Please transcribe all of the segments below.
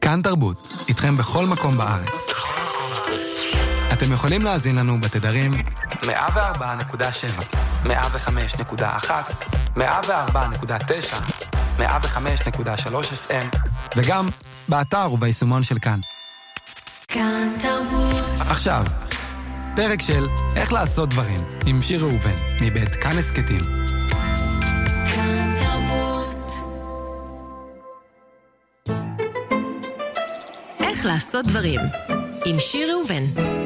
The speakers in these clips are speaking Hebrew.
כאן תרבות, איתכם בכל מקום בארץ. אתם יכולים להאזין לנו בתדרים 104.7, 105.1, 104.9, 105.3 FM, וגם באתר וביישומון של כאן. כאן תרבות. עכשיו, פרק של איך לעשות דברים, עם שיר ראובן, מבית כאן הסקטים. כאן תרבות. איך לעשות דברים, עם שיר ראובן.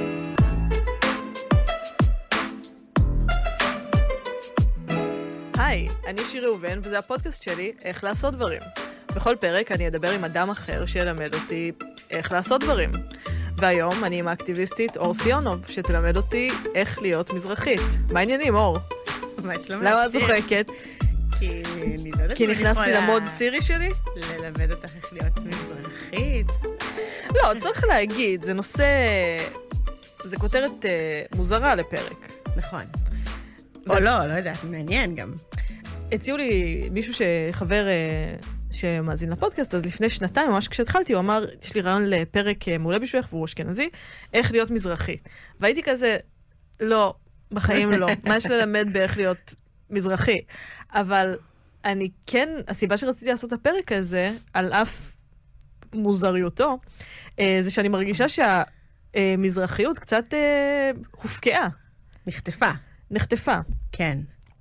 היי, אני שיר ראובן, וזה הפודקאסט שלי, איך לעשות דברים. בכל פרק אני אדבר עם אדם אחר שילמד אותי איך לעשות דברים. והיום אני עם האקטיביסטית אור סיונוב, שתלמד אותי איך להיות מזרחית. מה העניינים, אור? למה את צוחקת? כי נכנסתי למוד סירי שלי? ללמד אותך איך להיות מזרחית. לא, צריך להגיד, זה נושא... זה כותרת מוזרה לפרק. נכון. או לא יודעת, מעניין גם. הציעו לי מישהו שחבר שמאזין לפודקאסט, אז לפני שנתיים, ממש כשהתחלתי, הוא אמר, יש לי רעיון לפרק מעולה בשבילך, והוא אשכנזי, איך להיות מזרחי. והייתי כזה, לא, בחיים לא. מה יש ללמד באיך להיות מזרחי? אבל אני כן, הסיבה שרציתי לעשות את הפרק הזה, על אף מוזריותו, זה שאני מרגישה שהמזרחיות קצת הופקעה. נחטפה. כן.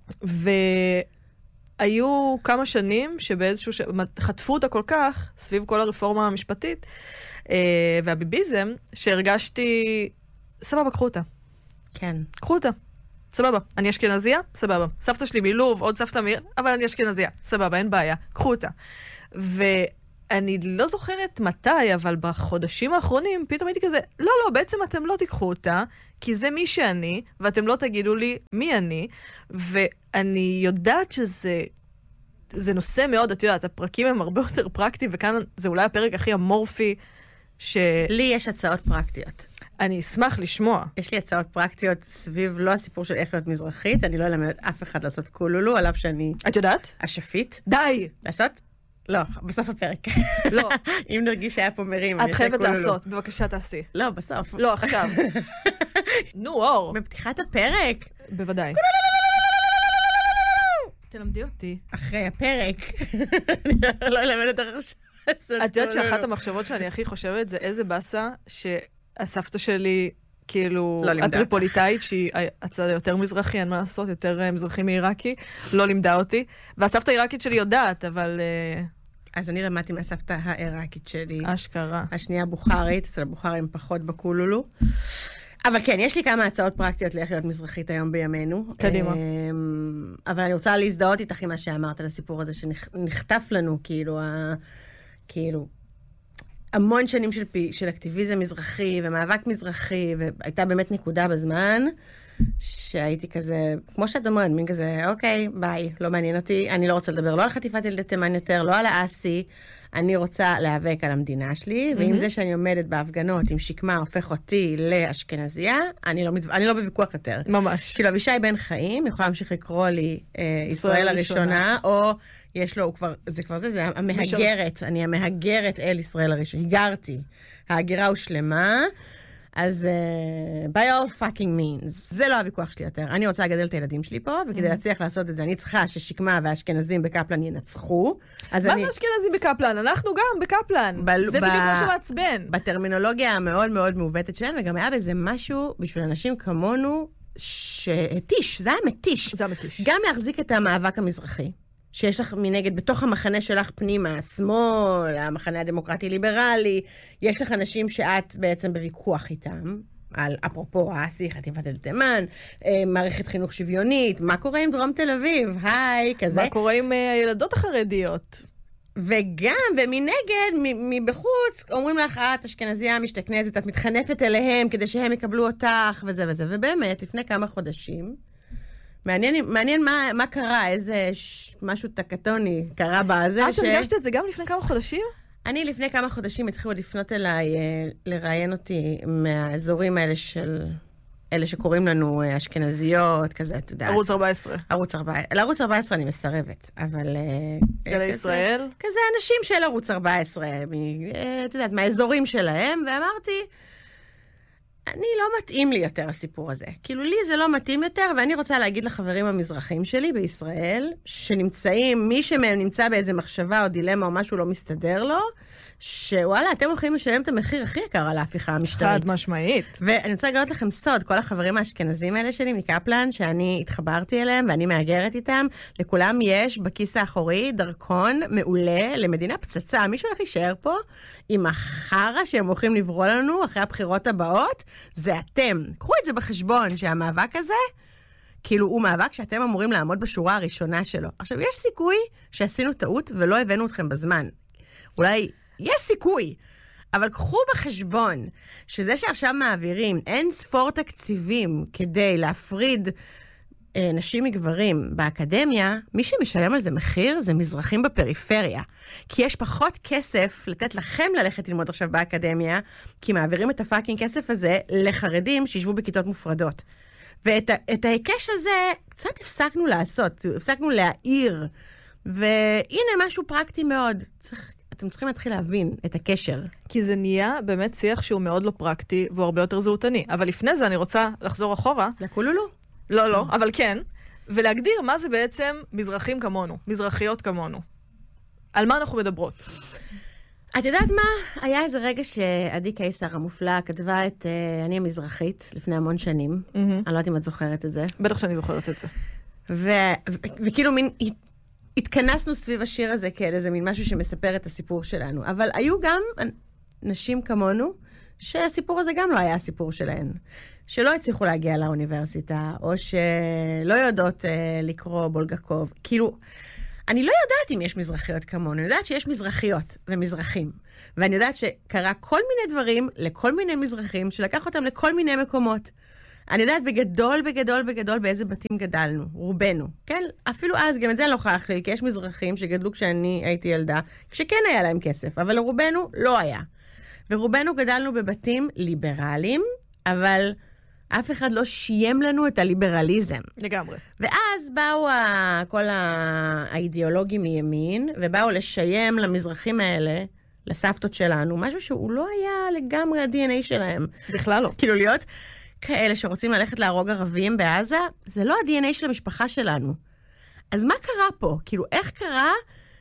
והיו כמה שנים שבאיזשהו חטפו אותה כל כך, סביב כל הרפורמה המשפטית, והביביזם, שהרגשתי, סבבה, קחו אותה. כן. קחו אותה. סבבה. אני אשכנזיה? סבבה. סבתא שלי מלוב, עוד סבתא אבל אני אשכנזיה. סבבה, אין בעיה. קחו אותה. ואני לא זוכרת מתי, אבל בחודשים האחרונים, פתאום הייתי כזה, לא, בעצם אתם לא תיקחו אותה, כי זה מי שאני, ואתם לא תגידו לי מי אני, ואני יודעת זה נושא מאוד, את יודעת, הפרקים הם הרבה יותר פרקטיים, וכאן זה אולי הפרק הכי אמורפי לי יש הצעות פרקטיות. אני אשמח לשמוע. יש לי הצעות פרקטיות סביב לא הסיפור של איך להיות מזרחית, אני לא אלמד אף אחד לעשות קולולו, עליו שאני... את יודעת? אשפית. די! לעשות? לא, בסוף הפרק. לא. אם נרגיש שהיה פה מרים, את חייבת לעשות, בבקשה תעשי. לא, בסוף. לא, עכשיו. נו, אור. בפתיחת הפרק. בוודאי. תלמדי אותי. אחרי הפרק. אני לא אלמד אותך עכשיו. את יודעת שאחת המחשבות שאני הכי חושבת זה איזה בסה שהסבתא שלי, כאילו, הטריפוליטאית, שהיא הצד יותר מזרחי, אין מה לעשות, יותר מזרחי מעיראקי, לא לימדה אותי. והסבתא העיראקית שלי יודעת, אבל... אז אני למדתי מהסבתא העיראקית שלי. אשכרה. השנייה בוכרית, אצל הבוכרים פחות בקולולו. אבל כן, יש לי כמה הצעות פרקטיות לאיך להיות מזרחית היום בימינו. קדימה. אבל אני רוצה להזדהות איתך עם מה שאמרת על הסיפור הזה, שנחטף לנו, כאילו, המון שנים של אקטיביזם מזרחי ומאבק מזרחי, והייתה באמת נקודה בזמן, שהייתי כזה, כמו שאת אומרת, מין כזה, אוקיי, ביי, לא מעניין אותי, אני לא רוצה לדבר לא על חטיפת ילדי תימן יותר, לא על האסי, אני רוצה להיאבק על המדינה שלי, ועם זה שאני עומדת בהפגנות עם שקמה הופך אותי לאשכנזייה, אני לא בוויכוח יותר. ממש. כאילו, אבישי בן חיים יכול להמשיך לקרוא לי ישראל הראשונה, או יש לו, זה המהגרת, אני המהגרת אל ישראל הראשונה, הגרתי, ההגירה הושלמה, אז by all fucking means, זה לא הוויכוח שלי יותר. אני רוצה לגדל את הילדים שלי פה, וכדי להצליח לעשות את זה, אני צריכה ששקמה והאשכנזים בקפלן ינצחו. מה זה אשכנזים בקפלן? אנחנו גם בקפלן. זה בדיוק מה שמעצבן. בטרמינולוגיה המאוד מאוד מעוותת שלנו, וגם היה בזה משהו בשביל אנשים כמונו, שהתיש, זה היה מתיש. זה היה מתיש. גם להחזיק את המאבק המזרחי. שיש לך מנגד, בתוך המחנה שלך פנימה, השמאל, המחנה הדמוקרטי-ליברלי, יש לך אנשים שאת בעצם בוויכוח איתם, על אפרופו, האסי, חטיפת ילדי תימן, מערכת חינוך שוויונית, מה קורה עם דרום תל אביב? היי, כזה. מה קורה עם הילדות החרדיות? וגם, ומנגד, מבחוץ, אומרים לך, את אשכנזייה משתכנזת, את מתחנפת אליהם כדי שהם יקבלו אותך, וזה וזה. ובאמת, לפני כמה חודשים, מעניין מה קרה, איזה משהו טקטוני קרה בזה. את הרגשת את זה גם לפני כמה חודשים? אני לפני כמה חודשים התחילו לפנות אליי, לראיין אותי מהאזורים האלה של אלה שקוראים לנו אשכנזיות, כזה, אתה יודע. ערוץ 14. לערוץ 14 אני מסרבת, אבל... גלי ישראל? כזה אנשים של ערוץ 14, אתה יודעת, מהאזורים שלהם, ואמרתי, אני לא מתאים לי יותר הסיפור הזה. כאילו, לי זה לא מתאים יותר, ואני רוצה להגיד לחברים המזרחים שלי בישראל, שנמצאים, מי שמהם נמצא באיזה מחשבה או דילמה או משהו לא מסתדר לו, שוואלה, אתם הולכים לשלם את המחיר הכי יקר על ההפיכה המשטרית. חד משמעית. ואני רוצה לגלות לכם סוד, כל החברים האשכנזים האלה שלי מקפלן, שאני התחברתי אליהם ואני מאגרת איתם, לכולם יש בכיס האחורי דרכון מעולה למדינה פצצה. מישהו הולך להישאר פה עם החרה שהם הולכים לברוא לנו אחרי הבחירות הבאות, זה אתם. קחו את זה בחשבון שהמאבק הזה, כאילו הוא מאבק שאתם אמורים לעמוד בשורה הראשונה שלו. עכשיו, יש סיכוי שעשינו טעות ולא הבאנו אתכם בזמן. אולי יש סיכוי, אבל קחו בחשבון שזה שעכשיו מעבירים אין ספור תקציבים כדי להפריד נשים מגברים באקדמיה, מי שמשלם על זה מחיר זה מזרחים בפריפריה. כי יש פחות כסף לתת לכם ללכת ללמוד עכשיו באקדמיה, כי מעבירים את הפאקינג כסף הזה לחרדים שישבו בכיתות מופרדות. ואת ההיקש הזה קצת הפסקנו לעשות, הפסקנו להעיר, והנה משהו פרקטי מאוד. אתם צריכים להתחיל להבין את הקשר. כי זה נהיה באמת שיח שהוא מאוד לא פרקטי, והוא הרבה יותר זהותני. אבל לפני זה אני רוצה לחזור אחורה. לקולולו? לא, אבל כן. ולהגדיר מה זה בעצם מזרחים כמונו, מזרחיות כמונו. על מה אנחנו מדברות? את יודעת מה? היה איזה רגע שעדי קיסר המופלאה כתבה את אני המזרחית לפני המון שנים. אני לא יודעת אם את זוכרת את זה. בטח שאני זוכרת את זה. וכאילו מין... התכנסנו סביב השיר הזה כאלה, זה מין משהו שמספר את הסיפור שלנו. אבל היו גם נשים כמונו, שהסיפור הזה גם לא היה הסיפור שלהן. שלא הצליחו להגיע לאוניברסיטה, או שלא יודעות לקרוא בולגקוב. כאילו, אני לא יודעת אם יש מזרחיות כמונו, אני יודעת שיש מזרחיות ומזרחים. ואני יודעת שקרה כל מיני דברים לכל מיני מזרחים, שלקח אותם לכל מיני מקומות. אני יודעת בגדול באיזה בתים גדלנו, רובנו, כן? אפילו אז, גם את זה אני לא יכולה להכליל, כי יש מזרחים שגדלו כשאני הייתי ילדה, כשכן היה להם כסף, אבל לרובנו לא היה. ורובנו גדלנו בבתים ליברליים, אבל אף אחד לא שיים לנו את הליברליזם. לגמרי. ואז באו כל האידיאולוגים מימין, ובאו לשיים למזרחים האלה, לסבתות שלנו, משהו שהוא לא היה לגמרי ה-DNA שלהם. בכלל לא. כאילו להיות... כאלה שרוצים ללכת להרוג ערבים בעזה, זה לא ה-DNA של המשפחה שלנו. אז מה קרה פה? כאילו, איך קרה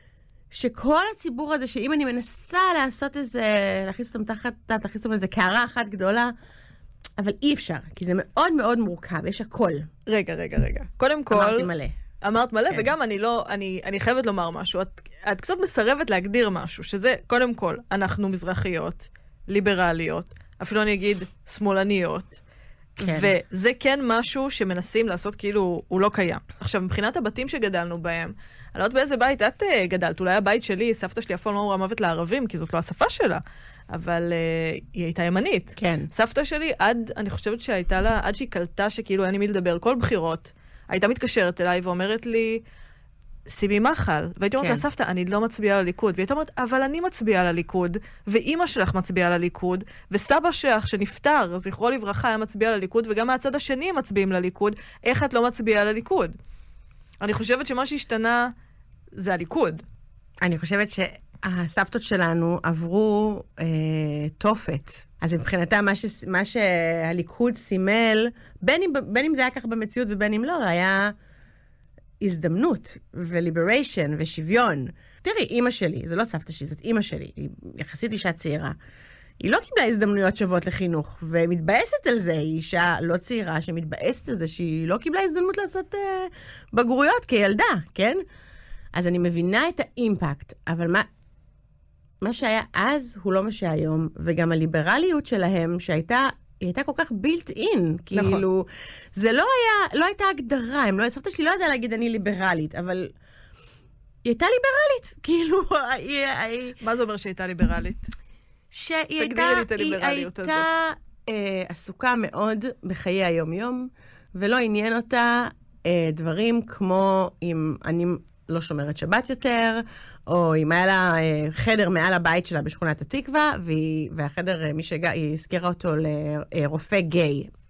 שכל הציבור הזה, שאם אני מנסה לעשות איזה, להכניס אותם איזה קערה אחת גדולה, אבל אי אפשר, כי זה מאוד מאוד מורכב, יש הכל. רגע. קודם כל... אמרתי מלא. אמרת מלא, כן. וגם אני חייבת לומר משהו. את קצת מסרבת להגדיר משהו, שזה, קודם כל, אנחנו מזרחיות, ליברליות, אפילו אני אגיד שמאלניות, כן. וזה כן משהו שמנסים לעשות כאילו הוא לא קיים. עכשיו, מבחינת הבתים שגדלנו בהם, אני לא יודעת באיזה בית את גדלת, אולי הבית שלי, סבתא שלי אף פעם לא אמרה מוות לערבים, כי זאת לא השפה שלה, אבל היא הייתה ימנית. כן. סבתא שלי, אני חושבת שהייתה לה, עד שהיא קלטה שכאילו אין לי מי לדבר, כל בחירות, הייתה מתקשרת אליי ואומרת לי, שימי מחל. והייתי אומרת לה, סבתא, אני לא מצביעה לליכוד. והייתה אומרת, אבל אני מצביעה לליכוד, ואימא שלך מצביעה לליכוד, וסבא שלך שנפטר, זכרו לברכה, היה מצביע לליכוד, וגם מהצד השני מצביעים לליכוד. איך את לא מצביעה לליכוד? אני חושבת שמה שהשתנה זה הליכוד. אני חושבת שהסבתות שלנו עברו תופת. אז מבחינתה, מה שהליכוד סימל, בין אם זה היה כך במציאות ובין אם לא, היה הזדמנות וליבריישן ושוויון. תראי, אימא שלי, זה לא סבתא שלי, זאת אימא שלי, היא יחסית אישה צעירה. היא לא קיבלה הזדמנויות שוות לחינוך, ומתבאסת על זה, היא אישה לא צעירה שמתבאסת על זה, שהיא לא קיבלה הזדמנות לעשות בגרויות כילדה, כן? אז אני מבינה את האימפקט, אבל מה שהיה אז הוא לא מה שהיום, וגם הליברליות שלהם שהייתה, היא הייתה כל כך built in, כאילו, זה לא הייתה הגדרה, סבתא שלי לא ידעה להגיד אני ליברלית, אבל היא הייתה ליברלית, כאילו, מה זה אומר שהיא הייתה ליברלית? שהיא הייתה עסוקה מאוד בחיי היום-יום, ולא עניין אותה דברים כמו אם אני לא שומרת שבת יותר, או אם היה לה חדר מעל הבית שלה בשכונת התקווה, והחדר, היא הזכירה אותו לרופא גיי.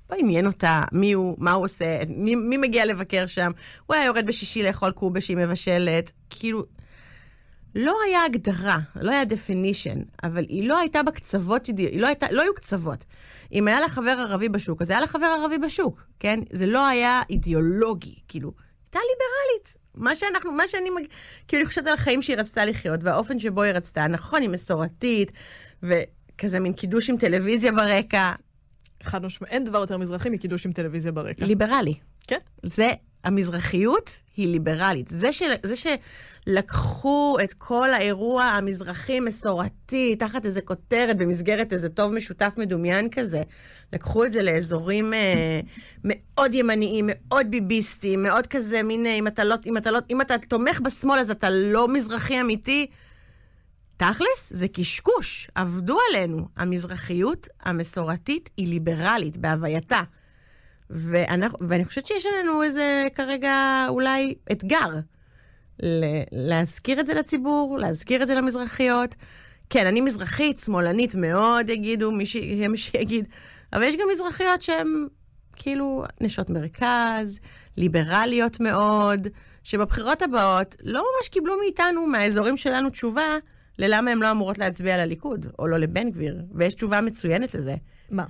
לא עניין אותה מי הוא, מה הוא עושה, מי מגיע לבקר שם, הוא היה יורד בשישי לאכול קובה שהיא מבשלת, כאילו, לא היה הגדרה, לא היה definition, אבל היא לא הייתה בקצוות, לא היו קצוות. אם היה לה חבר ערבי בשוק, אז היה לה חבר ערבי בשוק, כן? זה לא היה אידיאולוגי, כאילו, הייתה ליברלית. כאילו, אני חושבת על החיים שהיא רצתה לחיות, והאופן שבו היא רצתה, נכון, היא מסורתית, וכזה מין קידוש עם טלוויזיה ברקע. חד משמעית, אין דבר יותר מזרחי מקידוש עם טלוויזיה ברקע. ליברלי. כן. המזרחיות היא ליברלית. זה שלקחו את כל האירוע המזרחי מסורתי, תחת איזה כותרת, במסגרת איזה טוב משותף מדומיין כזה, לקחו את זה לאזורים מאוד ימניים, מאוד ביביסטיים, מאוד כזה, מין, אם אתה תומך בשמאל, אז אתה לא מזרחי אמיתי. תכלס, זה קשקוש, עבדו עלינו. המזרחיות המסורתית היא ליברלית בהווייתה. ואני חושבת שיש לנו איזה כרגע אולי אתגר להזכיר את זה לציבור, להזכיר את זה למזרחיות. כן, אני מזרחית, שמאלנית מאוד, יגידו, מי שיגיד, אבל יש גם מזרחיות שהן כאילו נשות מרכז, ליברליות מאוד, שבבחירות הבאות לא ממש קיבלו מאיתנו, מהאזורים שלנו תשובה, ללמה הן לא אמורות להצביע לליכוד, או לא לבן גביר, ויש תשובה מצוינת לזה. מה?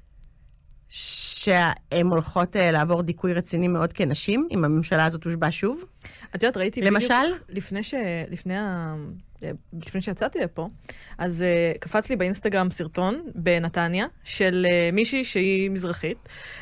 שהן הולכות לעבור דיכוי רציני מאוד כנשים, אם הממשלה הזאת תושבע שוב. את יודעת, ראיתי למשל? לפני שיצאתי לפה, אז קפץ לי באינסטגרם סרטון בנתניה, של מישהי שהיא מזרחית,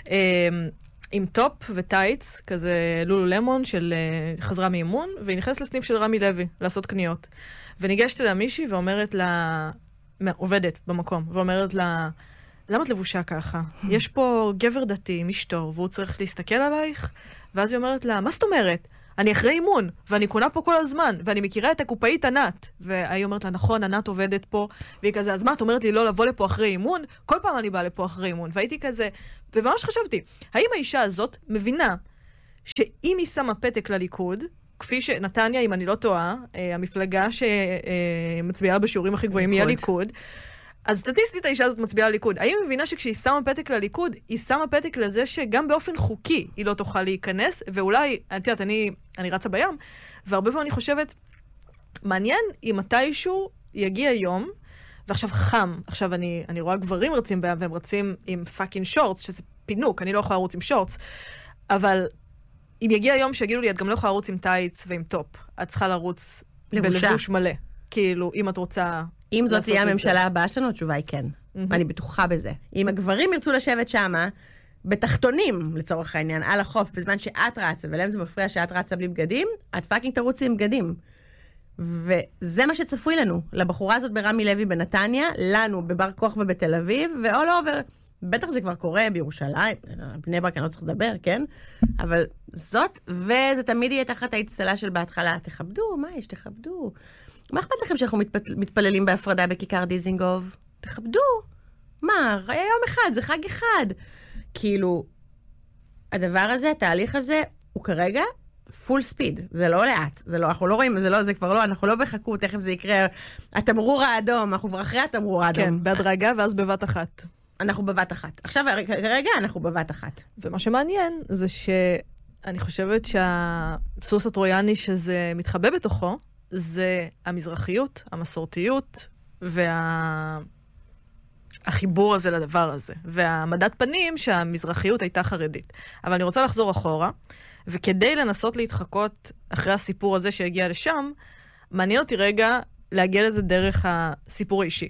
עם טופ וטייץ, כזה לולו למון של חזרה מאימון, והיא נכנסת לסניף של רמי לוי, לעשות קניות. וניגשת לה מישהי ואומרת לה, עובדת במקום, ואומרת לה, למה את לבושה ככה? יש פה גבר דתי עם אשתו, והוא צריך להסתכל עלייך, ואז היא אומרת לה, מה זאת אומרת? אני אחרי אימון, ואני קונה פה כל הזמן, ואני מכירה את הקופאית ענת. והיא אומרת לה, נכון, ענת עובדת פה, והיא כזה, אז מה, את אומרת לי לא לבוא לפה אחרי אימון? כל פעם אני באה לפה אחרי אימון. והייתי כזה, וממש חשבתי, האם האישה הזאת מבינה שאם היא שמה פתק לליכוד, כפי שנתניה, אם אני לא טועה, המפלגה שמצביעה בשיעורים הכי גבוהים היא הליכוד, אז סטטיסטית האישה הזאת מצביעה לליכוד. האם היא מבינה שכשהיא שמה פתק לליכוד, היא שמה פתק לזה שגם באופן חוקי היא לא תוכל להיכנס, ואולי, את יודעת, אני רצה בים, והרבה פעמים אני חושבת, מעניין אם מתישהו יגיע יום, ועכשיו חם, עכשיו אני רואה גברים רצים בים, והם רצים עם פאקינג שורטס, שזה פינוק, אני לא יכולה לרוץ עם שורטס, אבל אם יגיע יום שיגידו לי, את גם לא יכולה לרוץ עם טייץ ועם טופ, את צריכה לרוץ בלבוש מלא. כאילו, אם את רוצה... אם זאת תהיה הממשלה הבאה שלנו, התשובה היא כן. ואני בטוחה בזה. אם הגברים ירצו לשבת שמה, בתחתונים, לצורך העניין, על החוף, בזמן שאת רצה, ולהם זה מפריע שאת רצה בלי בגדים, את פאקינג תרוצי עם בגדים. וזה מה שצפוי לנו. לבחורה הזאת ברמי לוי בנתניה, לנו בבר כוכבא בתל אביב, ואול אובר. בטח זה כבר קורה בירושלים, בני ברק אני לא צריך לדבר, כן? אבל זאת, וזה תמיד יהיה תחת האצטלה של בהתחלה, תכבדו, מה יש? תכבדו. מה אכפת לכם שאנחנו מתפללים בהפרדה בכיכר דיזינגוף? תכבדו. מה? היה יום אחד, זה חג אחד. כאילו, הדבר הזה, התהליך הזה, הוא כרגע פול ספיד. זה לא לאט. זה לא, אנחנו לא רואים, זה כבר לא, אנחנו לא בחכות, תכף זה יקרה. התמרור האדום, אנחנו כבר אחרי התמרור האדום. כן, בהדרגה ואז בבת אחת. אנחנו בבת אחת. עכשיו, כרגע אנחנו בבת אחת. ומה שמעניין זה שאני חושבת שהסוס הטרויאני שזה מתחבא בתוכו, זה המזרחיות, המסורתיות, והחיבור הזה לדבר הזה. והמדד פנים שהמזרחיות הייתה חרדית. אבל אני רוצה לחזור אחורה, וכדי לנסות להתחקות אחרי הסיפור הזה שהגיע לשם, מעניין אותי רגע להגיע לזה דרך הסיפור האישי.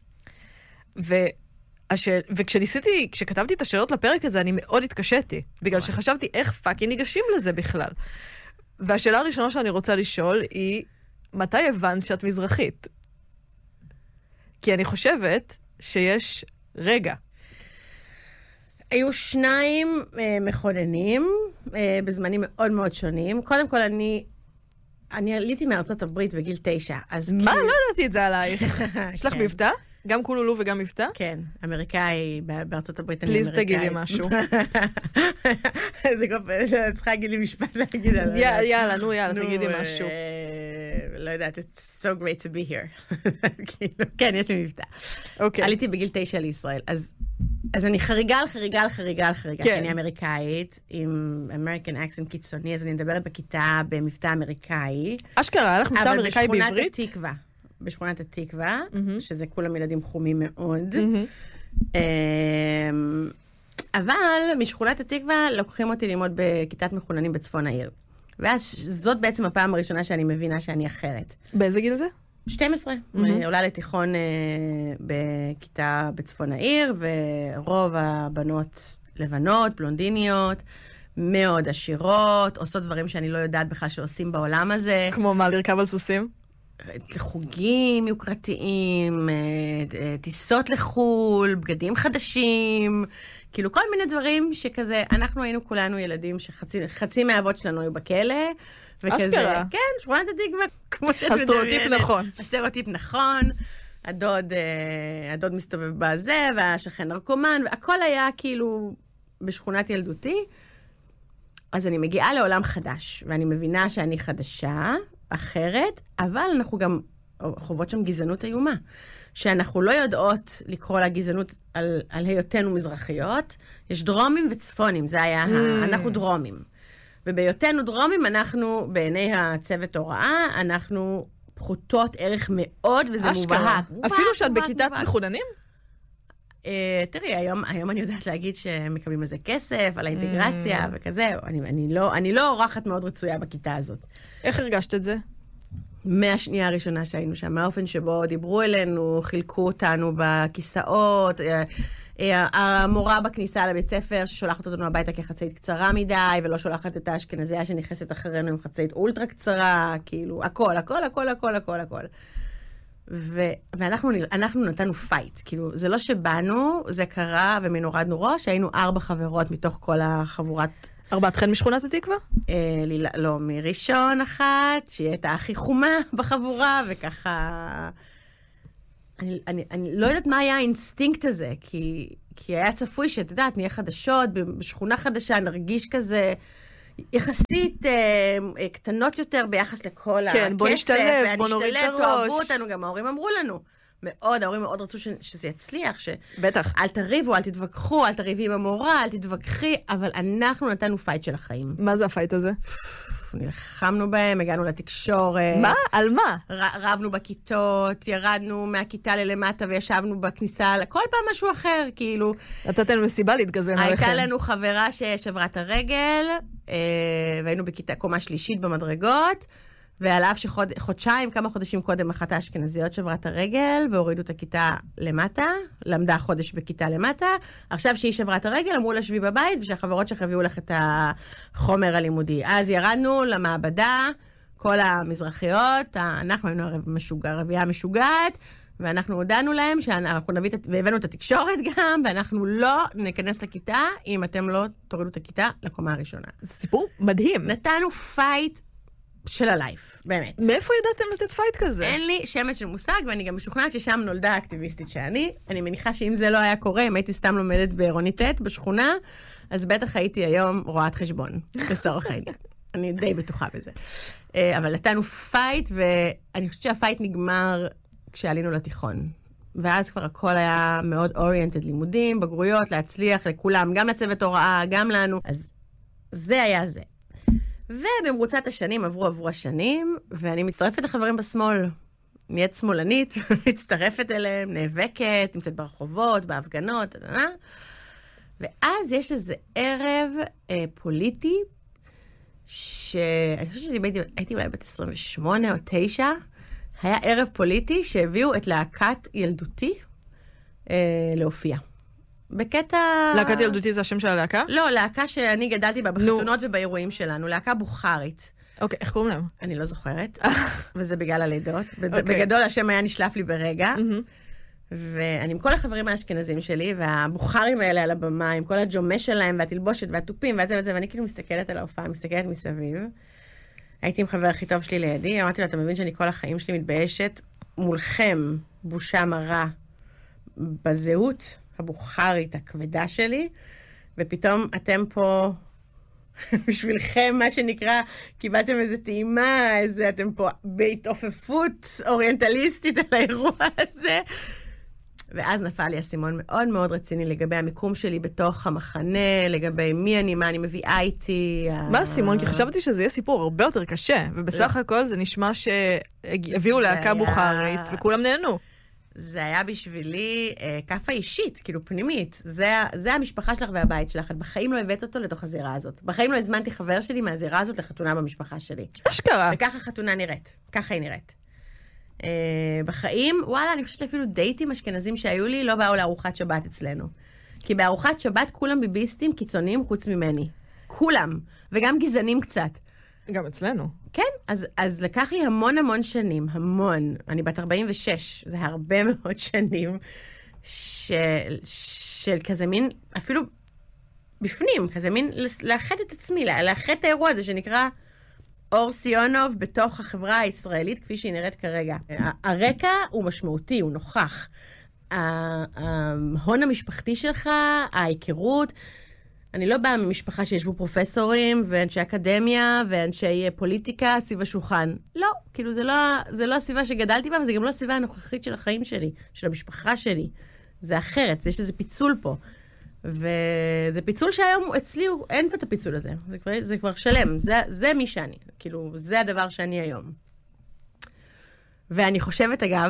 וכשכתבתי את השאלות לפרק הזה, אני מאוד התקשיתי, בגלל שחשבתי איך פאקינג ניגשים לזה בכלל. והשאלה הראשונה שאני רוצה לשאול היא, מתי הבנת שאת מזרחית? כי אני חושבת שיש רגע. היו שניים מכוננים, בזמנים מאוד מאוד שונים. קודם כל, אני עליתי מארצות הברית בגיל 9. מה? לא ידעתי את זה עלייך. יש לך מבטא? גם קולולו וגם מבטא? כן, אמריקאי, בארצות הברית אני אמריקאי. פליז תגיד לי משהו. זה כל פעם, צריכה להגיד לי משפט להגיד עליו. יאללה, תגיד לי משהו. לא יודעת, it's so great to be here. כן, יש לי מבטא. אוקיי. עליתי בגיל 9 לישראל, אז אז אני חריגה על חריגה על חריגה על חריגה, כן. כי אני אמריקאית, עם אמריקן אקסנט קיצוני, אז אני מדברת בכיתה במבטא אמריקאי. אשכרה, היה לך מבטא אמריקאי בעברית? אבל בשכונת התקווה. בשכונת התקווה, שזה כולם ילדים חומים מאוד. אבל משכונת התקווה לוקחים אותי ללמוד בכיתת מחוננים בצפון העיר. ואז זאת בעצם הפעם הראשונה שאני מבינה שאני אחרת. באיזה גיל זה? 12. אני עולה לתיכון בכיתה בצפון העיר, ורוב הבנות לבנות, בלונדיניות, מאוד עשירות, עושות דברים שאני לא יודעת בכלל שעושים בעולם הזה. כמו מה, לרכב על סוסים? חוגים יוקרתיים, טיסות לחול, בגדים חדשים, כאילו כל מיני דברים שכזה, אנחנו היינו כולנו ילדים שחצי מהאבות שלנו היו בכלא, וכזה, אשכרה. כן, שכונת התקווה, כמו שאת מדברת. הסטריאוטיפ נכון. הסטריאוטיפ נכון, הדוד מסתובב בזה, והשכן נרקומן, והכל היה כאילו בשכונת ילדותי. אז אני מגיעה לעולם חדש, ואני מבינה שאני חדשה, אחרת, אבל אנחנו גם חוות שם גזענות איומה, שאנחנו לא יודעות לקרוא לה גזענות על היותנו מזרחיות, יש דרומים וצפונים, זה היה, אנחנו דרומים. ובהיותנו דרומים, אנחנו, בעיני הצוות הוראה, אנחנו פחותות ערך מאוד, וזה מובהק. אפילו שאת בכיתת מחוננים? תראי, היום אני יודעת להגיד שמקבלים לזה כסף, על האינטגרציה וכזה, אני לא אורחת מאוד רצויה בכיתה הזאת. איך הרגשת את זה? מהשנייה הראשונה שהיינו שם, מהאופן שבו דיברו אלינו, חילקו אותנו בכיסאות, המורה בכניסה לבית ספר ששולחת אותנו הביתה כחצאית קצרה מדי, ולא שולחת את האשכנזייה שנכנסת אחרינו עם חצאית אולטרה קצרה, כאילו, הכל, הכל, הכל, הכל, הכל, הכל. ואנחנו נתנו פייט, כאילו, זה לא שבאנו, זה קרה ומין הורדנו ראש, היינו 4 חברות מתוך כל החבורת... 4 משכונת התקווה? לא, מראשון אחת, שהיא הייתה הכי חומה בחבורה, וככה... אני לא יודעת מה היה האינסטינקט הזה, כי היה צפוי שאת יודעת, נהיה חדשות, בשכונה חדשה נרגיש כזה... יחסית קטנות יותר ביחס לכל הכסף. כן, בוא נשתלב, בוא נוריד את הראש. תאהבו אותנו, גם ההורים אמרו לנו. מאוד, ההורים מאוד רצו שזה יצליח, בטח. אל תריבו, אל תתווכחו, אל תריבי עם המורה, אל תתווכחי, אבל אנחנו נתנו פייט של החיים. מה זה הפייט הזה? נלחמנו בהם, הגענו לתקשורת. מה? על מה? רבנו בכיתות, ירדנו מהכיתה ללמטה וישבנו בכניסה, כל פעם משהו אחר, כאילו. נתתם מסיבה להתגזן עליכם. הייתה לנו חברה ששברה את הרגל, והיינו בכיתה קומה שלישית במדרגות, ועל אף שחודשיים, כמה חודשים קודם, אחת האשכנזיות שברה את הרגל, והורידו את הכיתה למטה, למדה חודש בכיתה למטה, עכשיו שהיא שברה את הרגל, אמרו לה שבי בבית, ושהחברות שלך הביאו לך את החומר הלימודי. אז ירדנו למעבדה, כל המזרחיות, אנחנו היינו רביעה משוגעת, ואנחנו הודענו להם שאנחנו נביא, והבאנו את התקשורת גם, ואנחנו לא ניכנס לכיתה, אם אתם לא תורידו את הכיתה לקומה הראשונה. זה סיפור מדהים. נתנו פייט של הלייף, באמת. מאיפה ידעתם לתת פייט כזה? אין לי שמץ של מושג, ואני גם משוכנעת ששם נולדה האקטיביסטית שאני. אני מניחה שאם זה לא היה קורה, אם הייתי סתם לומדת בעירוניטט בשכונה, אז בטח הייתי היום רואת חשבון, לצורך העניין. אני די בטוחה בזה. אבל נתנו פייט, ואני חושבת שהפייט נגמר כשעלינו לתיכון. ואז כבר הכל היה מאוד אוריינטד לימודים, בגרויות, להצליח לכולם, גם לצוות הוראה, גם לנו. אז זה היה זה. ובמרוצת השנים עברו השנים, ואני מצטרפת לחברים בשמאל. נהיית שמאלנית, מצטרפת אליהם, נאבקת, נמצאת ברחובות, בהפגנות, ואז יש איזה ערב פוליטי, שאני חושבת שהייתי אולי בת 28 או 9, היה ערב פוליטי שהביאו את להקת ילדותי להופיע. בקטע... להקת ילדותי זה השם של הלהקה? לא, להקה שאני גדלתי בה בחתונות ובאירועים שלנו, להקה בוכרית. אוקיי, איך קוראים להם? אני לא זוכרת, וזה בגלל הלידות. בגדול השם היה נשלף לי ברגע, ואני עם כל החברים האשכנזים שלי, והבוכרים האלה על הבמה, עם כל הג'ומה שלהם, והתלבושת, והטופים, וזה וזה, ואני כאילו מסתכלת על ההופעה, מסתכלת מסביב. הייתי עם חבר הכי טוב שלי לידי, אמרתי לו, אתה מבין שאני כל החיים שלי מתביישת מולכם, בושה מרה, בזהות הבוכרית הכבדה שלי, ופתאום אתם פה, בשבילכם, מה שנקרא, קיבלתם איזו טעימה, אתם פה בהתעופפות אוריינטליסטית על האירוע הזה. ואז נפל לי הסימון מאוד מאוד רציני לגבי המיקום שלי בתוך המחנה, לגבי מי אני, מה אני מביאה איתי. מה הסימון? כי חשבתי שזה יהיה סיפור הרבה יותר קשה, ובסך הכל זה נשמע שהביאו להקה בוכרית, וכולם נהנו. זה היה בשבילי כפה אישית, כאילו פנימית. זה המשפחה שלך והבית שלך. את בחיים לא הבאת אותו לתוך הזירה הזאת. בחיים לא הזמנתי חבר שלי מהזירה הזאת לחתונה במשפחה שלי. אשכרה. וככה חתונה נראית. ככה היא נראית. בחיים, וואלה, אני חושבת אפילו דייטים אשכנזים שהיו לי, לא באו לארוחת שבת אצלנו. כי בארוחת שבת כולם ביביסטים קיצוניים חוץ ממני. כולם. וגם גזענים קצת. גם אצלנו. כן, אז לקח לי המון המון שנים, המון. אני בת 46, זה הרבה מאוד שנים, של כזה מין, אפילו בפנים, כזה מין לאחד את עצמי, לאחד את האירוע הזה שנקרא אור סיונוב בתוך החברה הישראלית, כפי שהיא נראית כרגע. הרקע הוא משמעותי, הוא נוכח. ההון המשפחתי שלך, ההיכרות, אני לא באה ממשפחה שישבו פרופסורים ואנשי אקדמיה ואנשי פוליטיקה סביב השולחן. לא, כאילו זה לא הסביבה שגדלתי בה, וזה גם לא הסביבה הנוכחית של החיים שלי, של המשפחה שלי. זה אחרת, יש איזה פיצול פה. וזה פיצול שהיום אצלי אין את הפיצול הזה. זה כבר שלם, זה מי שאני. כאילו, זה הדבר שאני היום. ואני חושבת, אגב,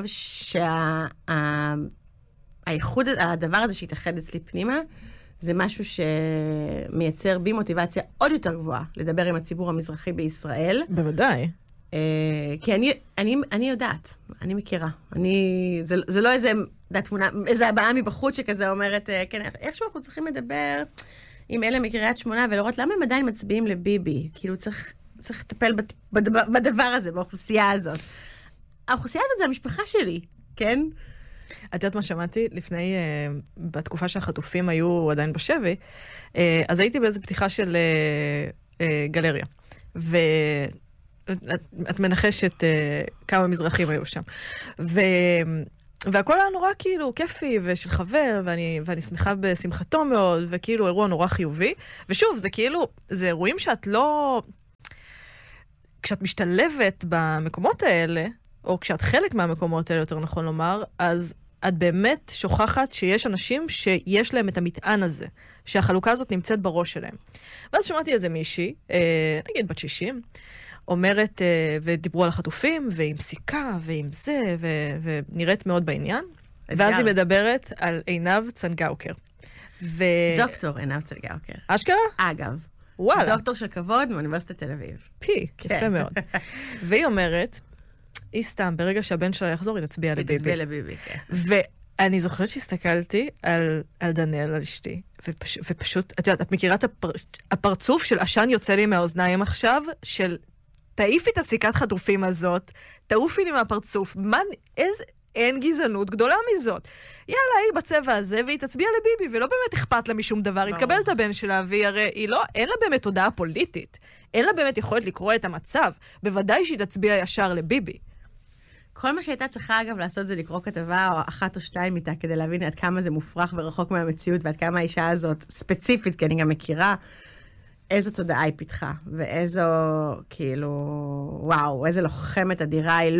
שהייחוד, הדבר הזה שהתאחד אצלי פנימה, זה משהו שמייצר בי מוטיבציה עוד יותר גבוהה לדבר עם הציבור המזרחי בישראל. בוודאי. כי אני יודעת, אני מכירה. זה לא איזה הבאה מבחוץ שכזה אומרת, כן, איכשהו אנחנו צריכים לדבר עם אלה מקריית שמונה, ולראות למה הם עדיין מצביעים לביבי. כאילו צריך לטפל בדבר הזה, באוכלוסייה הזאת. האוכלוסייה הזאת זה המשפחה שלי, כן? את יודעת מה שמעתי? לפני, בתקופה שהחטופים היו עדיין בשבי, אז הייתי באיזו פתיחה של גלריה. ואת מנחשת כמה מזרחים היו שם. והכל היה נורא כאילו כיפי ושל חבר, ואני שמחה בשמחתו מאוד, וכאילו אירוע נורא חיובי. ושוב, זה כאילו, זה אירועים שאת לא... כשאת משתלבת במקומות האלה, או כשאת חלק מהמקומות האלה, יותר נכון לומר, אז את באמת שוכחת שיש אנשים שיש להם את המטען הזה, שהחלוקה הזאת נמצאת בראש שלהם. ואז שמעתי איזה מישהי, נגיד בת 60, אומרת, ודיברו על החטופים, ועם סיכה, ועם זה, ונראית מאוד בעניין. ואז היא מדברת על עינב צנגאוקר. דוקטור עינב צנגאוקר. אשכרה? אגב. וואלה. דוקטור של כבוד מאוניברסיטת תל אביב. יפה מאוד. והיא אומרת, היא סתם, ברגע שהבן שלה יחזור, היא תצביע לביבי. היא תצביע לביבי, כן. ואני זוכרת שהסתכלתי על דניאל, על אשתי, ופשוט, את יודעת, את מכירה את הפרצוף של עשן יוצא לי מהאוזניים עכשיו, של תעיפי את הסיכת חטופים הזאת, תעופי לי מהפרצוף, איזה... אין גזענות גדולה מזאת. יאללה, היא בצבע הזה, והיא תצביע לביבי, ולא באמת אכפת לה משום דבר. היא תקבל את הבן שלה, והיא הרי, אין לה באמת תודעה פוליטית. אין לה באמת יכולת לקרוא את המצב. בוודאי שהיא תצביע ישר לביבי. כל מה שהייתה צריכה, אגב, לעשות זה לקרוא כתבה או אחת או שתיים איתה, כדי להבין עד כמה זה מופרך ורחוק מהמציאות, ועד כמה האישה הזאת ספציפית, כי אני גם מכירה איזו תודעה היא פיתחה, ואיזו, כאילו, וואו, איזו לוחמת אדירה היא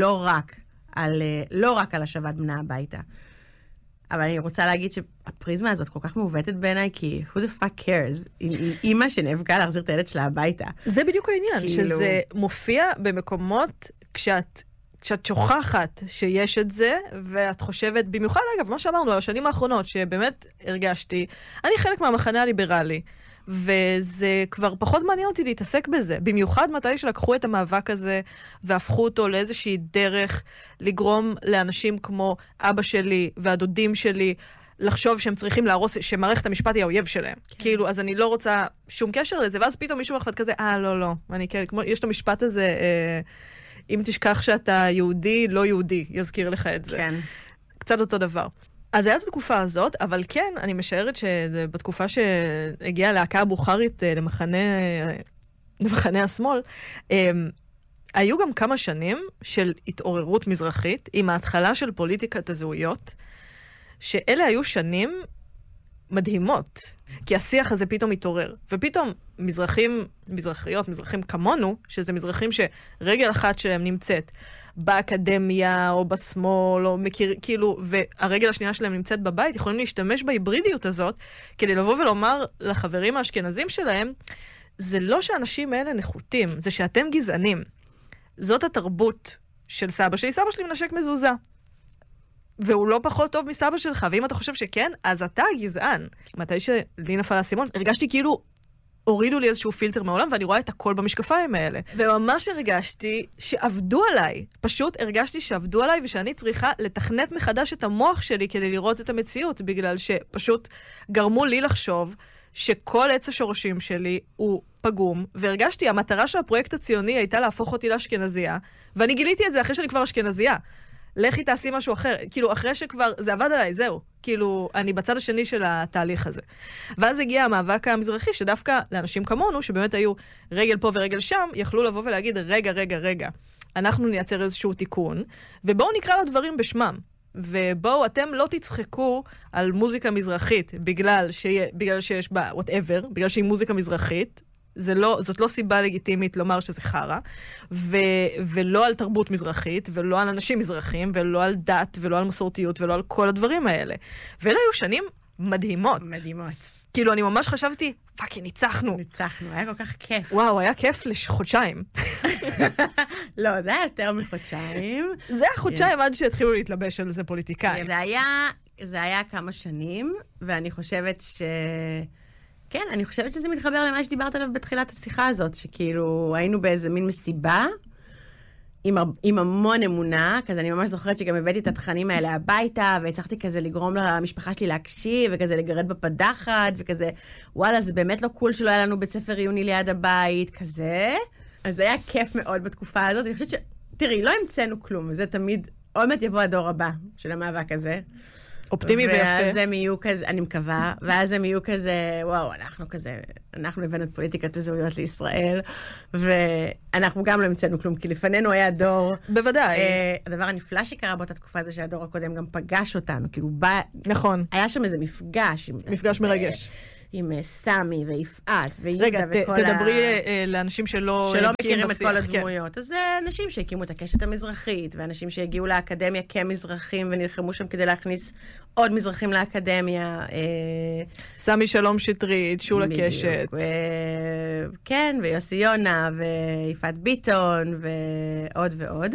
לא רק על השבת בנה הביתה. אבל אני רוצה להגיד שהפריזמה הזאת כל כך מעוותת בעיניי, כי who the fuck cares? היא אימא שנאבקה להחזיר את הילד שלה הביתה. זה בדיוק העניין, שזה מופיע במקומות כשאת שוכחת שיש את זה, ואת חושבת, במיוחד אגב, מה שאמרנו על השנים האחרונות, שבאמת הרגשתי, אני חלק מהמחנה הליברלי, וזה כבר פחות מעניין אותי להתעסק בזה. במיוחד מתי שלקחו את המאבק הזה והפכו אותו לאיזושהי דרך לגרום לאנשים כמו אבא שלי והדודים שלי לחשוב שהם צריכים להרוס, שמערכת המשפט היא האויב שלהם. כן. כאילו, אז אני לא רוצה שום קשר לזה, ואז פתאום מישהו מחפת כזה, לא. אני כן, כמו, יש את המשפט הזה, אם תשכח שאתה יהודי, לא יהודי, יזכיר לך את זה. כן. קצת אותו דבר. אז הייתה את התקופה הזאת, אבל כן, אני משערת שבתקופה שהגיעה להקה הבוכרית למחנה השמאל, היו גם כמה שנים של התעוררות מזרחית, עם ההתחלה של פוליטיקת הזהויות, שאלה היו שנים מדהימות, כי השיח הזה פתאום מתעורר. ופתאום מזרחיות, מזרחים כמונו, שזה מזרחים שרגל אחת שלהם נמצאת באקדמיה או בשמאל, או מכיר, כאילו, והרגל השנייה שלהם נמצאת בבית, יכולים להשתמש בהיברידיות הזאת, כדי לבוא ולומר לחברים האשכנזים שלהם, זה לא שאנשים האלה נחותים, זה שאתם גזענים. זאת התרבות של סבא שלי. סבא שלי מנשק מזוזה. והוא לא פחות טוב מסבא שלך, ואם אתה חושב שכן, אז אתה גזען. מתי שלי נפל האסימון, הרגשתי כאילו הורידו לי איזשהו פילטר מהעולם, ואני רואה את הכל במשקפיים האלה. וממש הרגשתי שעבדו עליי. פשוט הרגשתי שעבדו עליי, ושאני צריכה לתכנת מחדש את המוח שלי כדי לראות את המציאות, בגלל שפשוט גרמו לי לחשוב שכל עץ השורשים שלי הוא פגום, והרגשתי, המטרה של הפרויקט הציוני הייתה להפוך אותי לאשכנזייה, ואני גיליתי את זה אחרי שאני כבר אשכנזייה. לכי תעשי משהו אחר, כאילו אחרי שכבר, זה עבד עליי, זהו. כאילו, אני בצד השני של התהליך הזה. ואז הגיע המאבק המזרחי, שדווקא לאנשים כמונו, שבאמת היו רגל פה ורגל שם, יכלו לבוא ולהגיד, רגע, אנחנו נייצר איזשהו תיקון, ובואו נקרא לדברים בשמם. ובואו, אתם לא תצחקו על מוזיקה מזרחית, בגלל שיש בה, whatever, בגלל שהיא מוזיקה מזרחית, זאת לא סיבה לגיטימית לומר שזה חרה, ולא על תרבות מזרחית, ולא על אנשים מזרחים, ולא על דת, ולא על מסורתיות, ולא על כל הדברים האלה. ואלה היו שנים מדהימות. מדהימות. כאילו, אני ממש חשבתי, פאקי, ניצחנו. ניצחנו, היה כל כך כיף. וואו, היה כיף לחודשיים. לא, זה היה יותר מחודשיים. זה היה חודשיים עד שהתחילו להתלבש על זה פוליטיקאים. זה היה כמה שנים, ואני חושבת כן, אני חושבת שזה מתחבר למה שדיברת עליו בתחילת השיחה הזאת, שכאילו היינו באיזה מין מסיבה, עם המון אמונה, כזה אני ממש זוכרת שגם הבאתי את התכנים האלה הביתה, והצלחתי כזה לגרום למשפחה שלי להקשיב, וכזה לגרד בפדחת, וכזה, וואלה, זה באמת לא קול שלא היה לנו בית ספר עיוני ליד הבית, כזה. אז זה היה כיף מאוד בתקופה הזאת. אני חושבת תראי, לא המצאנו כלום, וזה תמיד, עוד מעט יבוא הדור הבא של המאבק הזה. אופטימי ויפה. ואז הם יהיו כזה, אני מקווה, ואז הם יהיו כזה, וואו, אנחנו הבאנו את פוליטיקת הזהויות לישראל, ואנחנו גם לא המצאנו כלום, כי לפנינו היה דור. בוודאי. הדבר הנפלא שקרה באותה תקופה זה שהדור הקודם גם פגש אותנו, כאילו בא... נכון. היה שם איזה מפגש. מפגש מרגש. עם סמי ויפעת ויהודה וכל רגע, תדברי לאנשים שלא מכירים את כל הדמויות. אז זה אנשים שהקימו את הקשת המזרחית, ואנשים שהגיעו לאקדמיה כמזרחים, ונלחמו שם כדי להכניס עוד מזרחים לאקדמיה. סמי שלום שטרית, שולה קשת. כן, ויוסי יונה, ויפעת ביטון, ועוד ועוד.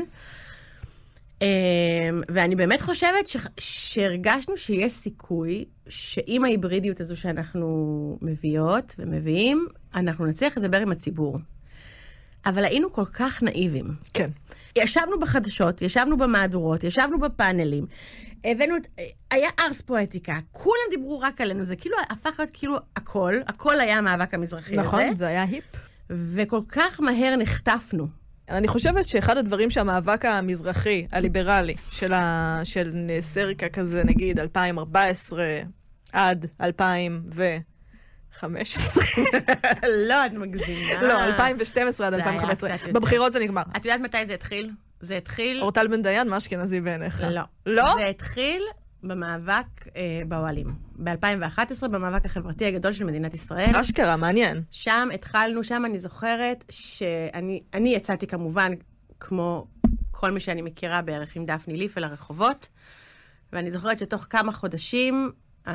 ואני באמת חושבת שהרגשנו שיש סיכוי שעם ההיברידיות הזו שאנחנו מביאות ומביאים, אנחנו נצליח לדבר עם הציבור. אבל היינו כל כך נאיבים. כן. ישבנו בחדשות, ישבנו במהדורות, ישבנו בפאנלים, הבאנו, היה ארס פואטיקה, כולם דיברו רק עלינו, זה כאילו הפך להיות כאילו הכל היה המאבק המזרחי הזה. נכון, זה היה היפ. וכל כך מהר נחטפנו. אני חושבת שאחד הדברים שהמאבק המזרחי, הליברלי, של סריקה כזה, נגיד, 2014 עד 2015. לא, את מגזימה. לא, 2012 עד 2015. בבחירות זה נגמר. את יודעת מתי זה התחיל? זה התחיל... אורטל בן דיין, מה אשכנזי בעיניך? לא. לא? זה התחיל במאבק באוהלים. ב-2011, במאבק החברתי הגדול של מדינת ישראל. אשכרה, מעניין. שם התחלנו, שם אני זוכרת שאני יצאתי כמובן, כמו כל מי שאני מכירה בערך עם דפני ליף אל הרחובות, ואני זוכרת שתוך כמה חודשים,